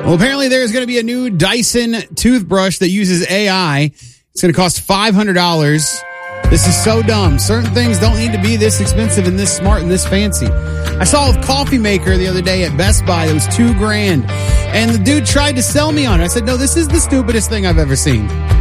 Well, apparently there's going to be a new Dyson toothbrush that uses AI. It's going to cost $500. This is so dumb. Certain things don't need to be this expensive and this smart and this fancy. I saw a coffee maker the other day at Best Buy that was $2,000. And the dude tried to sell me on it. I said, no, this is the stupidest thing I've ever seen.